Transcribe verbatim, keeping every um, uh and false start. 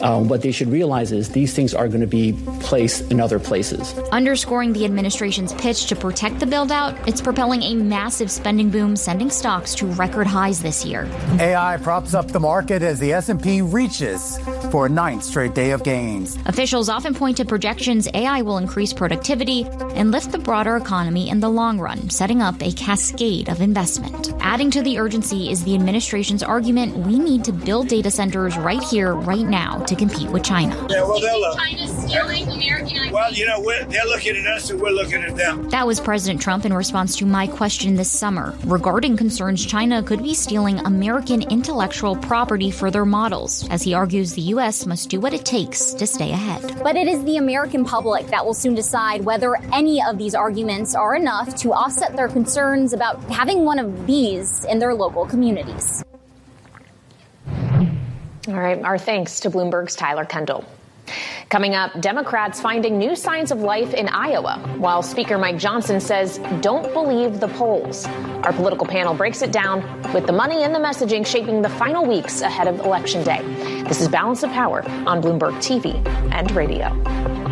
Uh, what they should realize is these things are going to be placed in other places. Underscoring the administration's pitch to protect the build-out, it's propelling a massive spending boom, sending stocks to record highs this year. A I props up the market as the S and P reaches for a ninth straight day of gains. Officials often point to projections A I will increase productivity and lift the broader economy in the long run, setting up a cascade of investment. Adding to the urgency is the administration's argument we need to build data centers right here, right now, to compete with China. Yeah, well, they'll look. China's stealing American. Well, you know, we're, they're looking at us and we're looking at them. That was President Trump in response to my question this summer regarding concerns China could be stealing American intellectual property for their models, as he argues the U S must do what it takes to stay ahead. But it is the American public that will soon decide whether any of these arguments are enough to offset their concerns about having one of these in their local communities. All right, our thanks to Bloomberg's Tyler Kendall. Coming up, Democrats finding new signs of life in Iowa, while Speaker Mike Johnson says, don't believe the polls. Our political panel breaks it down with the money and the messaging shaping the final weeks ahead of Election Day. This is Balance of Power on Bloomberg T V and radio.